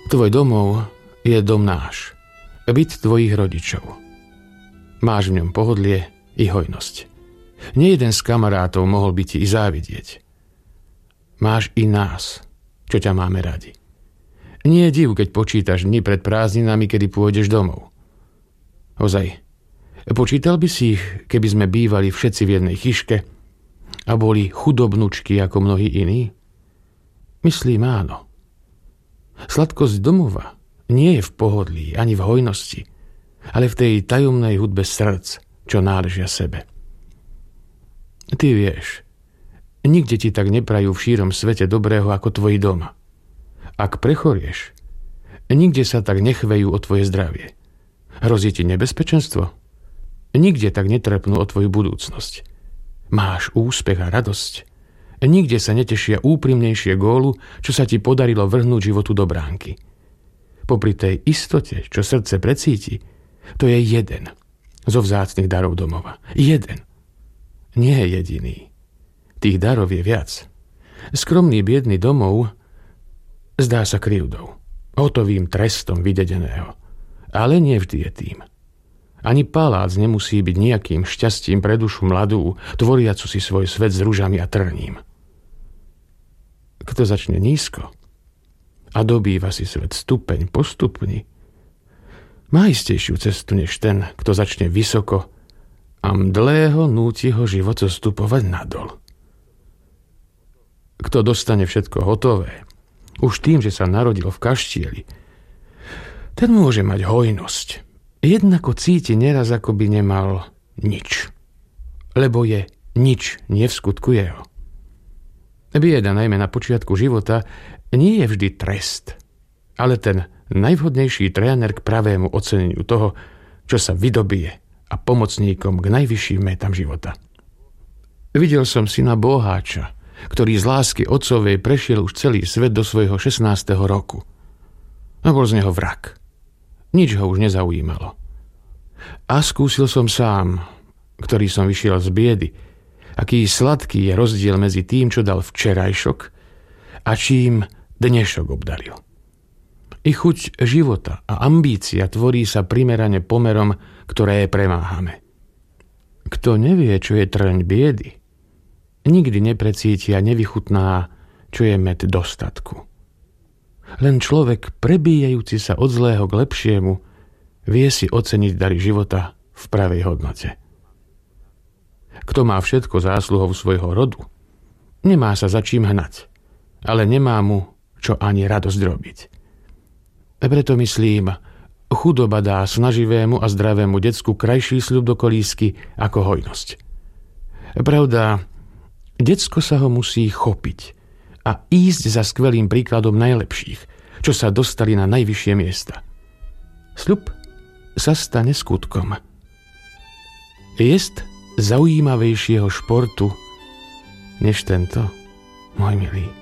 Tvoj domov je dom náš, byt tvojich rodičov. Máš v ňom pohodlie i hojnosť. Nejeden z kamarátov mohol by ti i závidieť. Máš i nás, čo ťa máme radi. Nie je div, keď počítaš dni pred prázdninami, kedy pôjdeš domov. Ozaj, počítal by si ich, keby sme bývali všetci v jednej chyške a boli chudobnučky ako mnohí iní? Myslím áno. Sladkosť domova nie je v pohodlí ani v hojnosti, ale v tej tajomnej hudbe srdc, čo náležia sebe. Ty vieš, nikde ti tak neprajú v šírom svete dobrého ako tvoji doma. Ak prechorieš, nikde sa tak nechvejú o tvoje zdravie. Hrozí ti nebezpečenstvo? Nikde tak netrepnú o tvoju budúcnosť. Máš úspech a radosť. Nikde sa netešia úprimnejšie gólu, čo sa ti podarilo vrhnúť životu do bránky. Popri tej istote, čo srdce precíti, to je jeden zo vzácnych darov domova. Jeden. Nie je jediný. Tých darov je viac. Skromný biedný domov zdá sa krivdou, hotovým trestom vydedeného. Ale nie vždy je tým. Ani palác nemusí byť nejakým šťastím pre dušu mladú, tvoriacu si svoj svet s ružami a trním. Kto začne nízko a dobýva si svet stupeň po stupni, má istejšiu cestu než ten, kto začne vysoko a mdlého núti ho život zostupovať nadol. Kto dostane všetko hotové, už tým, že sa narodil v kaštieli, ten môže mať hojnosť. Jednako cíti neraz, ako by nemal nič. Lebo je nič, nie v skutku jeho. Bieda, najmä na počiatku života, nie je vždy trest, ale ten najvhodnejší tréner k pravému oceneniu toho, čo sa vydobije a pomocníkom k najvyšším métam života. Videl som syna boháča, ktorý z lásky otcovej prešiel už celý svet do svojho 16. roku. A bol z neho vrak. Nič ho už nezaujímalo. A skúsil som sám, ktorý som vyšiel z biedy, aký sladký je rozdiel medzi tým, čo dal včerajšok a čím dnešok obdaril. I chuť života a ambícia tvorí sa primerane pomerom, ktoré premáhame. Kto nevie, čo je trň biedy, nikdy neprecíti a nevychutná, čo je med dostatku. Len človek, prebíjajúci sa od zlého k lepšiemu, vie si oceniť dary života v pravej hodnote. Kto má všetko zásluhou svojho rodu, nemá sa za čím hnať, ale nemá mu čo ani radosť robiť. Preto myslím, chudoba dá snaživému a zdravému decku krajší sľub do kolísky ako hojnosť. Pravda, decko sa ho musí chopiť a ísť za skvelým príkladom najlepších, čo sa dostali na najvyššie miesta. Sľub sa stane skutkom. Jest zaujímavejšieho športu než tento, môj milý.